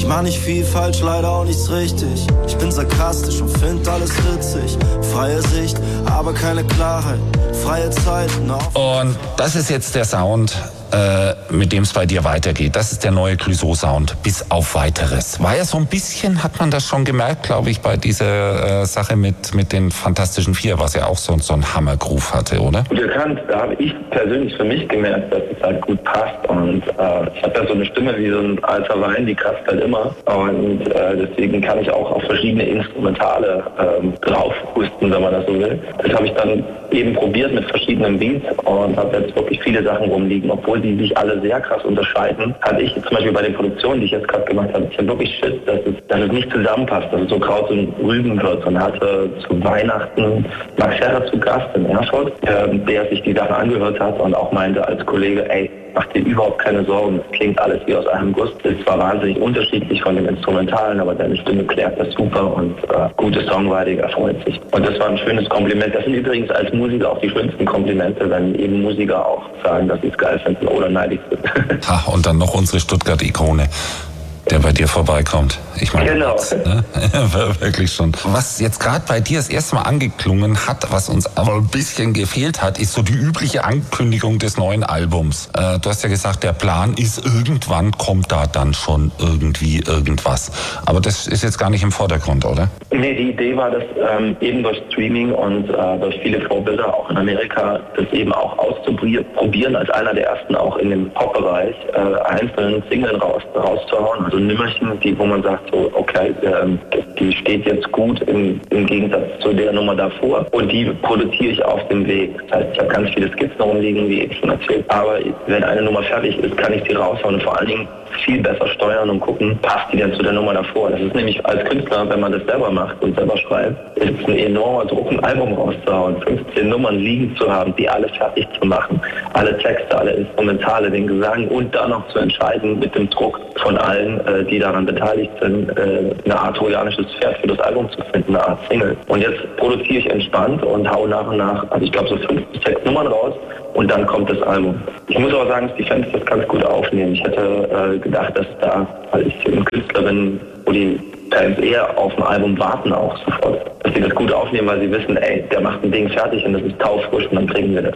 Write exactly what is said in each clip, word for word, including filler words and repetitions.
mach nicht viel falsch, leider auch nichts richtig. Ich bin sarkastisch und find alles witzig. Freie Sicht, aber keine Klarheit. Freie Zeit. Und das ist jetzt der Sound, äh, mit dem es bei dir weitergeht. Das ist der neue Clouseau-Sound, bis auf Weiteres. War ja so ein bisschen, hat man das schon gemerkt, glaube ich, bei dieser äh, Sache mit, mit den Fantastischen Vier, was ja auch so, so einen Hammer-Groove hatte, oder? Gut erkannt, da habe ich persönlich für mich gemerkt, dass es halt gut passt. Und äh, ich habe ja so eine Stimme wie so ein alter Wein, die kratzt halt immer. Und äh, deswegen kann ich auch auf verschiedene Instrumentale ähm, draufhusten, wenn man das so will. Das habe ich dann eben probiert mit verschiedenen Beats und habe jetzt wirklich viele Sachen rumliegen, obwohl die sich alle sehr krass unterscheiden. Hatte ich zum Beispiel bei den Produktionen, die ich jetzt gerade gemacht habe, ich habe wirklich Schiss, dass es, dass es nicht zusammenpasst, dass es so Kraut und Rüben wird. Und hatte zu Weihnachten Max Herrer zu Gast in Erfurt, äh, der sich die Sachen angehört hat und auch meinte als Kollege, ey, mach dir überhaupt keine Sorgen, das klingt alles wie aus einem Guss. Das ist zwar wahnsinnig unterschiedlich von den Instrumentalen, aber deine Stimme klärt das super und äh, gutes Songwriting erfreut sich. Und das war ein schönes Kompliment. Das sind übrigens als Musiker auch die schönsten Komplimente, wenn eben Musiker auch sagen, dass sie es geil finden oder neidisch sind. Ha, und dann noch unsere Stuttgart-Ikone, der bei dir vorbeikommt. Ich meine, genau. Das, ne? Wirklich schon. Was jetzt gerade bei dir das erste Mal angeklungen hat, was uns aber ein bisschen gefehlt hat, ist so die übliche Ankündigung des neuen Albums. Äh, du hast ja gesagt, der Plan ist, irgendwann kommt da dann schon irgendwie irgendwas. Aber das ist jetzt gar nicht im Vordergrund, oder? Nee, die Idee war, dass ähm, eben durch Streaming und äh, durch viele Vorbilder auch in Amerika das eben auch auszuprobieren, als einer der ersten auch in dem Pop-Bereich äh, einzelnen Singles raus, rauszuhauen. Also Nimmerchen, die, wo man sagt, so, okay, ähm, die steht jetzt gut im, im Gegensatz zu der Nummer davor und die produziere ich auf dem Weg. Das heißt, ich habe ganz viele Skizzen rumliegen, wie eben schon erzählt, aber wenn eine Nummer fertig ist, kann ich die raushauen und vor allen Dingen viel besser steuern und gucken, passt die denn zu der Nummer davor. Das ist nämlich als Künstler, wenn man das selber macht und selber schreibt, ist es ein enormer Druck, ein Album rauszuhauen, fünfzehn Nummern liegen zu haben, die alle fertig zu machen, alle Texte, alle Instrumentale, den Gesang und dann noch zu entscheiden mit dem Druck von allen, äh, die daran beteiligt sind, äh, eine Art trojanisches Pferd für das Album zu finden, eine Art Single. Und jetzt produziere ich entspannt und hau nach und nach, also ich glaube so fünf bis sechs Nummern raus und dann kommt das Album. Ich muss aber sagen, dass die Fans das ganz gut aufnehmen. Ich hätte äh, gedacht, dass da, weil ich ein Künstler bin, wo die Fans eher auf ein Album warten auch sofort, dass sie das gut aufnehmen, weil sie wissen, ey, der macht ein Ding fertig und das ist taufrisch und dann kriegen wir das.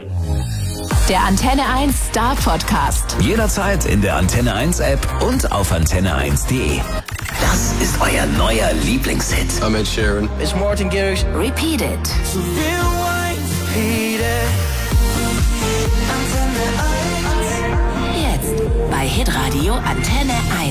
Der Antenne eins Star Podcast. Jederzeit in der Antenne eins App und auf antenne eins punkt de. Das ist euer neuer Lieblingshit. I'm Ed Sheeran. It's Martin Garrix. Repeat it. Jetzt bei Hitradio Antenne eins.